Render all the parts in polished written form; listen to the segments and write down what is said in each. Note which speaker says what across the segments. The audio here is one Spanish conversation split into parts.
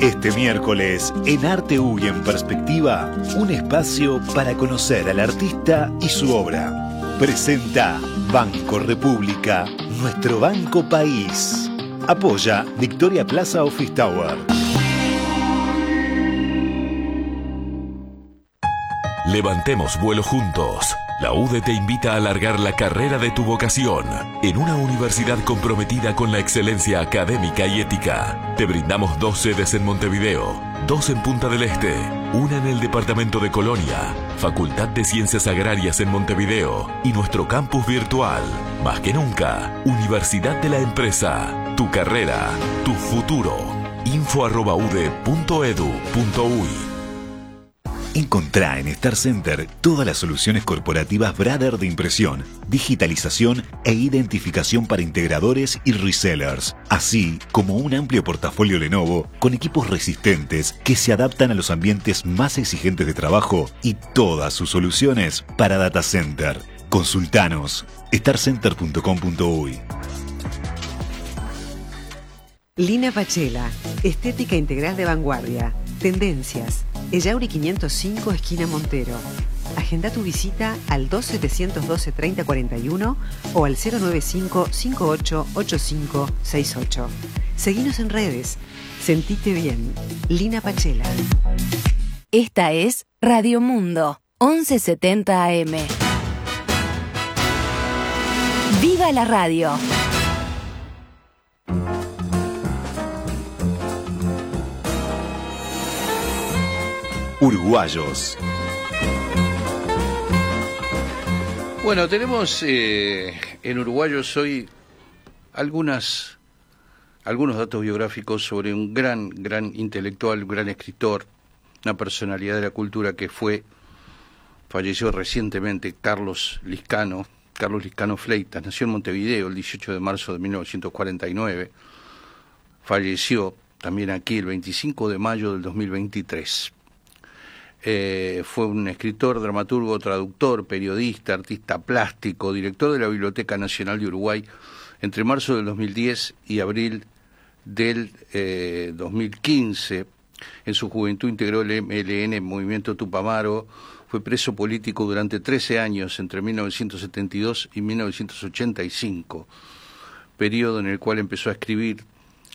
Speaker 1: Este miércoles, en Arte U y en Perspectiva, un espacio para conocer al artista y su obra. Presenta Banco República, nuestro banco país. Apoya Victoria Plaza Office Tower.
Speaker 2: Levantemos vuelo juntos. La UDE te invita a alargar la carrera de tu vocación en una universidad comprometida con la excelencia académica y ética. Te brindamos 2 sedes en Montevideo, 2 en Punta del Este, una en el departamento de Colonia, Facultad de Ciencias Agrarias en Montevideo y nuestro campus virtual. Más que nunca, Universidad de la Empresa. Tu carrera, tu futuro. info@ude.edu.uy.
Speaker 1: Encontrá en Star Center todas las soluciones corporativas Brother de impresión, digitalización e identificación para integradores y resellers, así como un amplio portafolio Lenovo con equipos resistentes que se adaptan a los ambientes más exigentes de trabajo y todas sus soluciones para data center. Consultanos starcenter.com.uy.
Speaker 3: Lina Pachela, estética integral de vanguardia. Tendencias. Ellauri 505, esquina Montero. Agenda tu visita al 2712-3041 o al 095-588568. Seguinos en redes. Sentite bien. Lina Pachela.
Speaker 4: Esta es Radio Mundo, 1170 AM. ¡Viva la radio!
Speaker 1: Uruguayos.
Speaker 5: Bueno, tenemos en Uruguayos hoy algunos datos biográficos sobre un gran intelectual, un gran escritor, una personalidad de la cultura que falleció recientemente, Carlos Lizcano Fleitas. Nació en Montevideo el 18 de marzo de 1949, falleció también aquí el 25 de mayo del 2023. Fue un escritor, dramaturgo, traductor, periodista, artista plástico, director de la Biblioteca Nacional de Uruguay entre marzo del 2010 y abril del 2015. En su juventud integró el MLN, Movimiento Tupamaro. Fue preso político durante 13 años, entre 1972 y 1985, periodo en el cual empezó a escribir.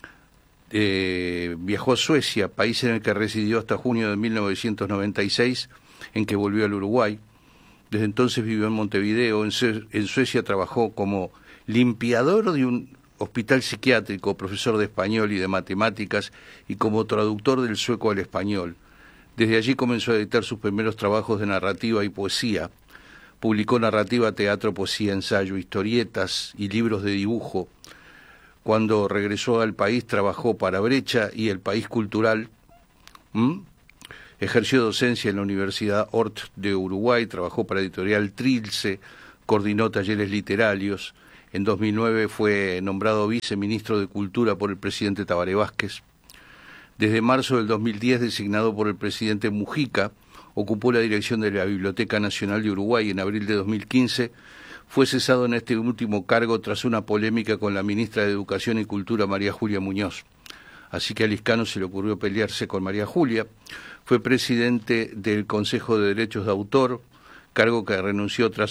Speaker 5: Viajó a Suecia, país en el que residió hasta junio de 1996, en que volvió al Uruguay. Desde entonces vivió en Montevideo. En Suecia trabajó como limpiador de un hospital psiquiátrico, profesor de español y de matemáticas, y como traductor del sueco al español. Desde allí comenzó a editar sus primeros trabajos de narrativa y poesía. Publicó narrativa, teatro, poesía, ensayo, historietas y libros de dibujo. Cuando regresó al país trabajó para Brecha y El País Cultural. Ejerció docencia en la Universidad Hort de Uruguay, trabajó para Editorial Trilce, coordinó talleres literarios. En 2009 fue nombrado viceministro de Cultura por el presidente Tabaré Vázquez. Desde marzo del 2010, designado por el presidente Mujica, ocupó la dirección de la Biblioteca Nacional de Uruguay. En abril de 2015 fue cesado en este último cargo tras una polémica con la ministra de Educación y Cultura, María Julia Muñoz. Así que a Lizcano se le ocurrió pelearse con María Julia. Fue presidente del Consejo de Derechos de Autor, cargo que renunció tras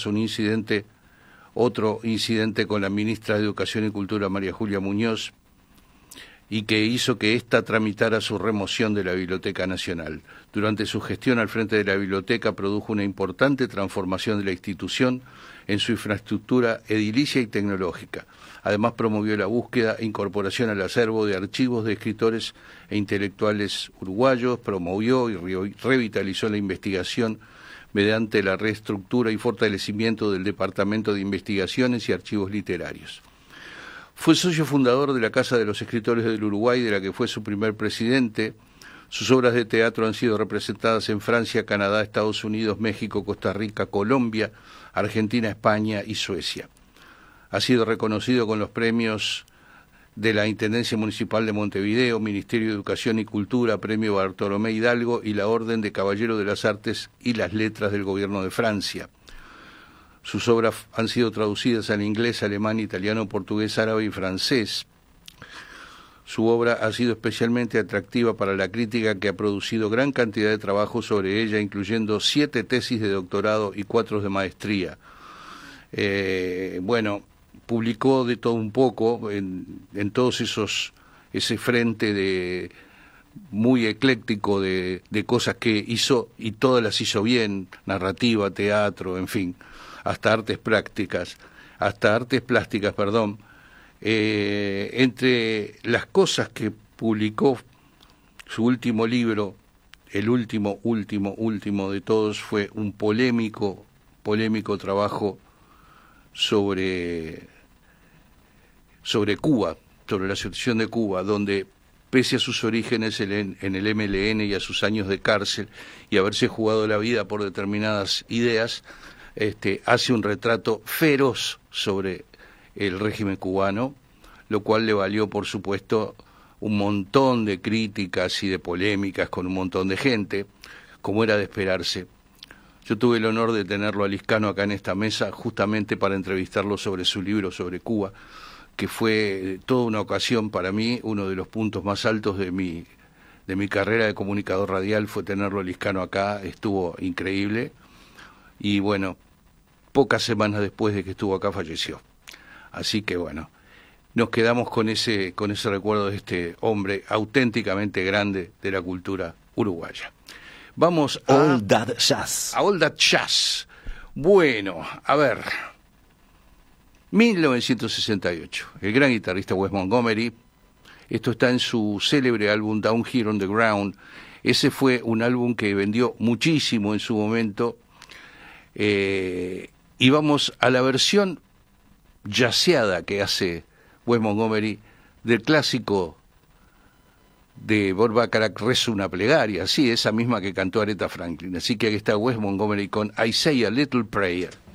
Speaker 5: otro incidente con la ministra de Educación y Cultura, María Julia Muñoz, y que hizo que ésta tramitara su remoción de la Biblioteca Nacional. Durante su gestión al frente de la biblioteca produjo una importante transformación de la institución en su infraestructura edilicia y tecnológica. Además promovió la búsqueda e incorporación al acervo de archivos de escritores e intelectuales uruguayos, promovió y revitalizó la investigación mediante la reestructura y fortalecimiento del Departamento de Investigaciones y Archivos Literarios. Fue socio fundador de la Casa de los Escritores del Uruguay, de la que fue su primer presidente. Sus obras de teatro han sido representadas en Francia, Canadá, Estados Unidos, México, Costa Rica, Colombia, Argentina, España y Suecia. Ha sido reconocido con los premios de la Intendencia Municipal de Montevideo, Ministerio de Educación y Cultura, Premio Bartolomé Hidalgo y la Orden de Caballero de las Artes y las Letras del Gobierno de Francia. Sus obras han sido traducidas al inglés, alemán, italiano, portugués, árabe y francés. Su obra ha sido especialmente atractiva para la crítica, que ha producido gran cantidad de trabajo sobre ella, incluyendo 7 tesis de doctorado y 4 de maestría. Bueno, publicó de todo un poco en todos ese frente de muy ecléctico de cosas que hizo, y todas las hizo bien: narrativa, teatro, en fin, hasta artes plásticas, entre las cosas que publicó, su último libro, el último de todos, fue un polémico trabajo sobre Cuba, sobre la situación de Cuba, donde, pese a sus orígenes en el MLN y a sus años de cárcel y haberse jugado la vida por determinadas ideas, hace un retrato feroz sobre el régimen cubano, lo cual le valió, por supuesto, un montón de críticas y de polémicas con un montón de gente, como era de esperarse. Yo tuve el honor de tenerlo a Liscano acá en esta mesa, justamente para entrevistarlo sobre su libro sobre Cuba, que fue toda una ocasión para mí. Uno de los puntos más altos de mi carrera de comunicador radial fue tenerlo a Liscano acá. Estuvo increíble, y bueno, pocas semanas después de que estuvo acá falleció. Así que bueno, nos quedamos con ese recuerdo de este hombre auténticamente grande de la cultura uruguaya. Vamos a
Speaker 1: All That Jazz.
Speaker 5: A All That Jazz. Bueno, a ver, 1968, el gran guitarrista Wes Montgomery. Esto está en su célebre álbum Down Here on the Ground. Ese fue un álbum que vendió muchísimo en su momento, y vamos a la versión jazzeada que hace Wes Montgomery del clásico de Burt Bacharach, Rezo una plegaria, sí, esa misma que cantó Aretha Franklin. Así que aquí está Wes Montgomery con I Say a Little Prayer.